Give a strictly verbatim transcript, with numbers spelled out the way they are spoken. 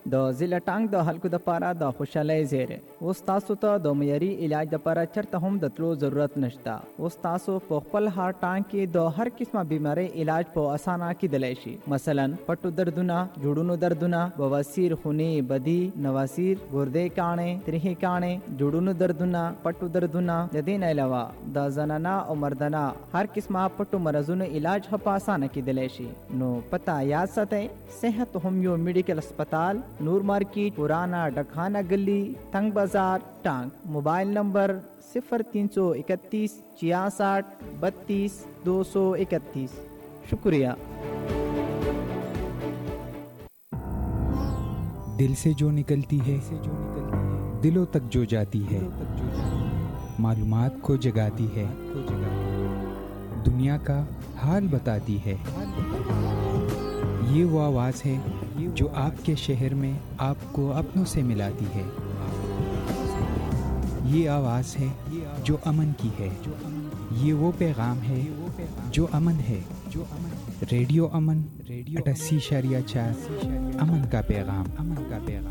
د ضلع ټانګ د خلکو د پاره د خوشحالۍ زیری. اوس تاسو ته د معیاري علاج د پاره چرته هم د تلو ضرورت نشته. اوس تاسو په خپل هار ټانګ کې د هر قسمه بیماری علاج په اسانه کېدلی شي. مثلا پټو دردونه، جوړونو دردونه، بواسیر، خونی بدی، نواسیر، ګردې کاڼې، تریخي کاڼې، جوړونو دردونه، پټو دردونه. د دې نه علاوه د زنانه او مردانه هر قسمه پټو مرزونو علاج په اسانه کېدلی شي. نو پتا یاد ساتئ، صحت ہومیو میډیکل اسپتال، نور مارکیٹ، پرانا ڈکخانہ گلی، تنگ بازار، ٹانگ. موبائل نمبر صفر تین سو اکتیس چھیاسٹھ بتیس دو سو اکتیس. شکریہ. دل سے جو نکلتی ہے دلوں تک جو جاتی ہے، معلومات کو جگاتی ہے، دنیا کا حال بتاتی ہے. یہ وہ آواز ہے جو آپ کے شہر میں آپ کو اپنوں سے ملاتی ہے. یہ آواز ہے جو امن کی ہے. یہ وہ پیغام ہے جو امن ہے. ریڈیو امن اٹھاسی اشاریہ چار امن کا پیغام. امن کا پیغام